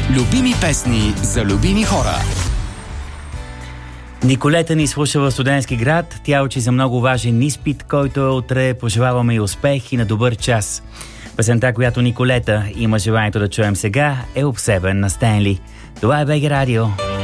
Любими песни за любими хора. Николета ни слуша в Студентски град. Тя учи за много важен изпит, който е утре. Пожелаваме и успех и на добър час. Песента, която Николета има желанието да чуем сега, е Обсебен на Стенли. Това е БГ Радио.